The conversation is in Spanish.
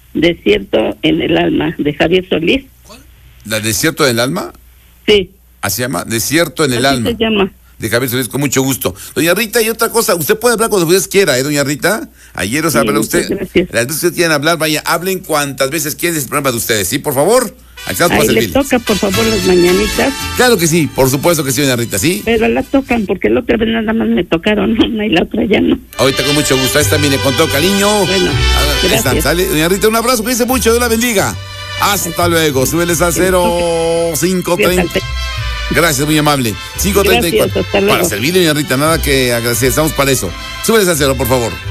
Desierto en el alma, de Javier Solís. ¿La Desierto del Alma? Sí. ¿Así se llama? Desierto en el Así Alma. se llama. De Javier Solís, con mucho gusto. Doña Rita, y otra cosa, usted puede hablar cuando usted quiera, doña Rita? Ayer os habló usted. Gracias. Las veces que ustedes quieran hablar, vaya, hablen cuantas veces quieran, es el programa de ustedes, ¿sí? Por favor. Ahí le toca, por favor, las mañanitas. Claro que sí, por supuesto que sí, doña Rita, ¿sí? Pero la tocan, porque la otra vez nada más me tocaron una y la otra ya no. Ahorita con mucho gusto, esta también con todo cariño. Bueno, gracias. ¿Sale? Doña Rita, un abrazo, cuídense mucho, Dios la bendiga. Hasta luego, súbeles al 0530. Gracias, muy amable. 534. Gracias, hasta luego. Para servirle, doña Rita, nada que agradecer, estamos para eso. Súbeles al 0, por favor.